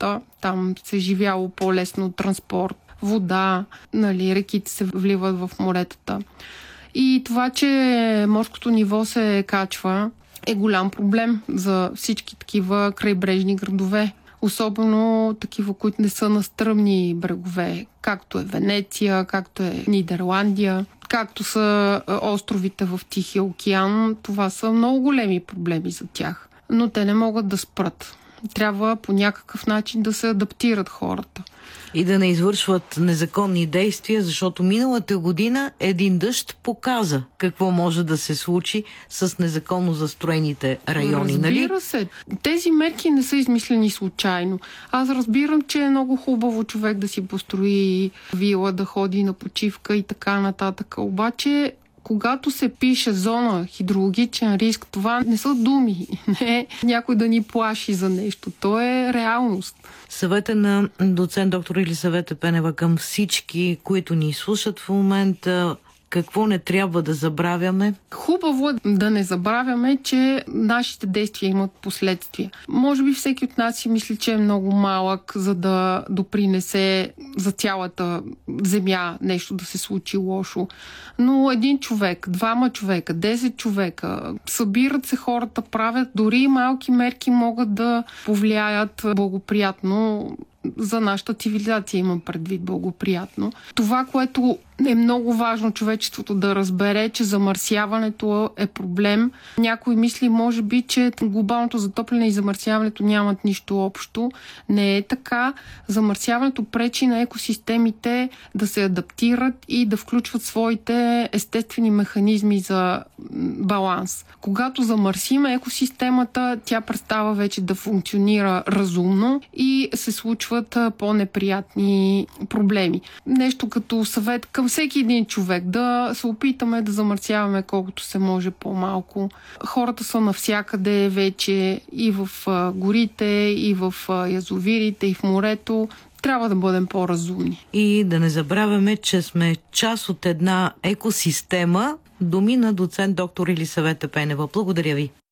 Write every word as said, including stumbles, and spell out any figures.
морета. Там се е живяло по-лесно транспорт, вода, нали, реките се вливат в моретата. И това, че морското ниво се качва, е голям проблем за всички такива крайбрежни градове. Особено такива, които не са на стръмни брегове, както е Венеция, както е Нидерландия, както са островите в Тихия океан. Това са много големи проблеми за тях. Но те не могат да спрат. Трябва по някакъв начин да се адаптират хората. И да не извършват незаконни действия, защото миналата година един дъжд показа какво може да се случи с незаконно застроените райони, нали? Разбира се. Тези мерки не са измислени случайно. Аз разбирам, че е много хубаво човек да си построи вила, да ходи на почивка и така нататък. Обаче, когато се пише зона хидрологичен риск, това не са думи. Не е някой да ни плаши за нещо. То е реалност. Съвета на доцент доктор Елисавета Пенева към всички, които ни слушат в момента: какво не трябва да забравяме? Хубаво е да не забравяме, че нашите действия имат последствия. Може би всеки от нас си мисли, че е много малък, за да допринесе за цялата земя нещо да се случи лошо. Но един човек, двама човека, десет човека, събират се хората, правят, дори и малки мерки могат да повлияят благоприятно за нашата цивилизация, имам предвид благоприятно. Това, което е много важно човечеството да разбере, че замърсяването е проблем. Някой мисли, може би, че глобалното затопляне и замърсяването нямат нищо общо. Не е така. Замърсяването пречи на екосистемите да се адаптират и да включват своите естествени механизми за баланс. Когато замърсиме екосистемата, тя престава вече да функционира разумно и се случват по-неприятни проблеми. Нещо като съвет към всеки един човек: да се опитаме да замърсяваме колкото се може по-малко. Хората са навсякъде вече, и в горите, и в язовирите, и в морето. Трябва да бъдем по-разумни. И да не забравяме, че сме част от една екосистема. Думи на доцент доктор Елисавета Пенева. Благодаря ви.